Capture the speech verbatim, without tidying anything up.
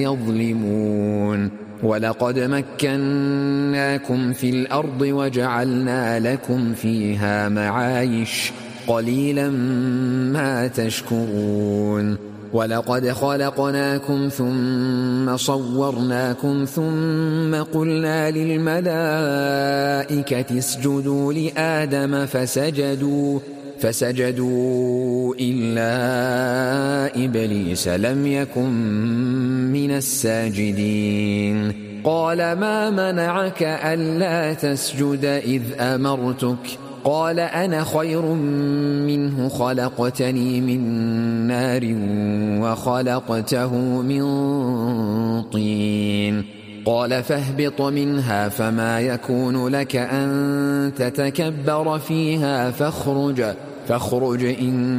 يظلمون ولقد مكناكم في الأرض وجعلنا لكم فيها معايش قليلا ما تشكرون ولقد خلقناكم ثم صورناكم ثم قلنا للملائكة اسجدوا لآدم فسجدوا فسجدوا إلا إبليس لم يكن من الساجدين قال ما منعك ألا تسجد إذ أمرتك قال أنا خير منه خلقتني من نار وخلقته من طين قال فاهبط منها فما يكون لك أن تتكبر فيها فاخرج فاخرج إن